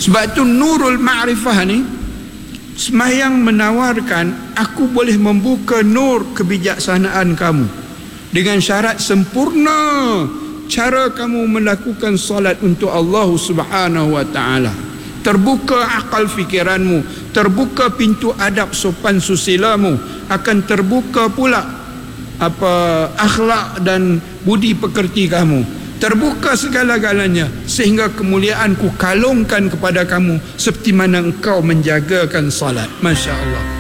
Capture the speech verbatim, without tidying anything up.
Sebab tu nurul ma'rifah ni, sembahyang menawarkan aku boleh membuka nur kebijaksanaan kamu dengan syarat sempurna cara kamu melakukan solat untuk Allah Subhanahu wa taala. Terbuka akal fikiranmu, terbuka pintu adab sopan susilamu, akan terbuka pula apa akhlak dan budi pekerti kamu, terbuka segala-galanya, sehingga kemuliaan ku kalungkan kepada kamu seperti mana engkau menjagakan salat. Masya Allah.